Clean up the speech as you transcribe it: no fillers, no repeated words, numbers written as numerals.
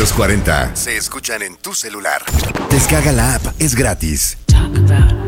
Los 40 se escuchan en tu celular. Descarga la app, es gratis. Talk about